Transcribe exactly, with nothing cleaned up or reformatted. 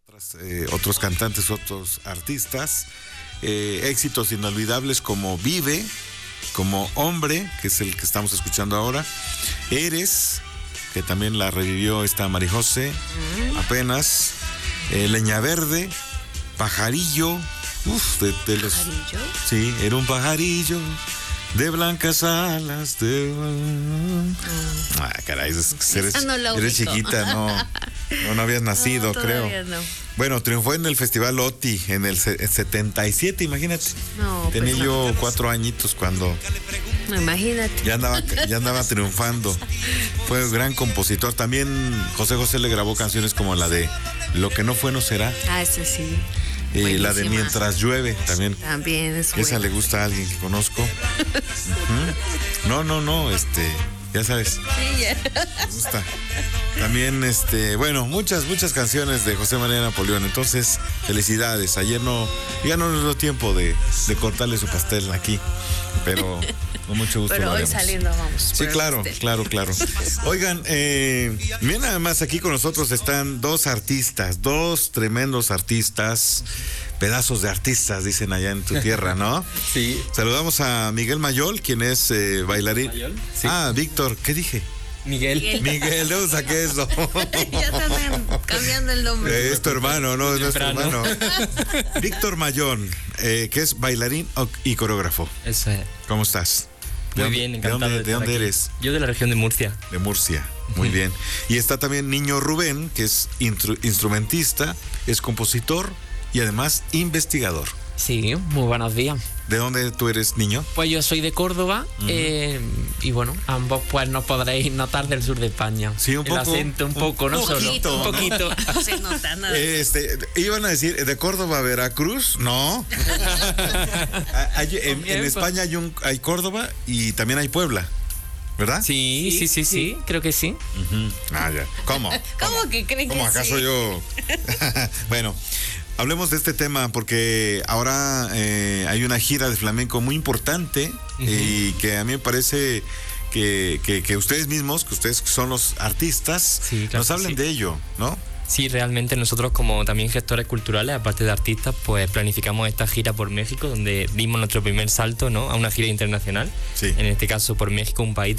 otras, eh, otros cantantes, otros artistas, eh, éxitos inolvidables como Vive, como Hombre, que es el que estamos escuchando ahora, Eres, que también la revivió esta Marijose apenas, eh, Leña Verde, Pajarillo, uf, de, de los... ¿Pajarillo? Sí, era un pajarillo de blancas alas de... Ah, caray, es que eres, Esa no la eres ubico. chiquita, no, no, no habías nacido, No, creo. todavía no. Bueno, triunfó en el Festival OTI en el se- setenta y siete, imagínate. No, pues Tenía no. yo cuatro añitos cuando Imagínate. ya andaba, ya andaba triunfando. Fue un gran compositor. También José José le grabó canciones como la de Lo que no fue no será. Ah, ese sí. Y la de Buenísima. Mientras llueve también. También es Esa buena. le gusta a alguien que conozco. Ujú. No, no, no, este, ya sabes, Sí, ya. me gusta. También, este, bueno, muchas, muchas canciones de José María Napoleón. Entonces, felicidades. Ayer no, ya no nos dio tiempo de, de cortarle su pastel aquí, pero con mucho gusto Pero lo hoy haremos. saliendo vamos. Sí, por el claro, pastel. claro, claro. Oigan, eh, miren, nada más aquí con nosotros están dos artistas, dos tremendos artistas, pedazos de artistas, dicen allá en tu tierra, ¿no? Sí. Saludamos a Miguel Mayol, quien es eh, bailarín. ¿Mayol? Sí. Ah, Víctor, ¿qué dije? Miguel. Miguel. Miguel, ¿de dónde saqué eso? Ya te andan cambiando el nombre. Eh, es tu hermano, no, es nuestro Temprano. hermano. Víctor Mayón, eh, que es bailarín y coreógrafo. Eso es. ¿Cómo estás? Muy ¿De bien, dónde- encantado. ¿De dónde, de de estar dónde aquí. eres? Yo de la región de Murcia. De Murcia. Muy Ujú. bien. Y está también Niño Rubén, que es intru- instrumentista, es compositor y además investigador. Sí, muy buenos días. ¿De dónde tú eres, niño? Pues yo soy de Córdoba, eh, y bueno, ambos pues nos podréis notar del sur de España. Sí, un El poco, acento un un poco, no poquito, solo, un ¿no? poquito. No se nota nada. Este, iban a decir, ¿de Córdoba a Veracruz? No. Hay- en, en También, España hay, un, hay Córdoba y también hay Puebla, ¿verdad? Sí, sí, sí, sí, creo que sí. Ujú. Ah, ya. ¿Cómo? ¿Cómo que creen que ¿Cómo acaso sí? yo? Bueno, hablemos de este tema porque ahora eh, hay una gira de flamenco muy importante y que a mí me parece que, que, que ustedes mismos, que ustedes son los artistas, Sí, claro nos que hablen sí. de ello, ¿no? Sí, realmente nosotros como también gestores culturales, aparte de artistas, pues planificamos esta gira por México, donde dimos nuestro primer salto, ¿no? A una gira internacional. Sí. En este caso por México, un país